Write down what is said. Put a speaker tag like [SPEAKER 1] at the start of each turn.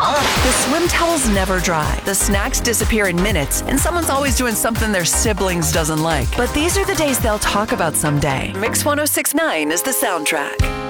[SPEAKER 1] The swim towels never dry. The snacks disappear in minutes, and someone's always doing something their siblings doesn't like. But these are the days they'll talk about someday. Mix 1069 is the soundtrack.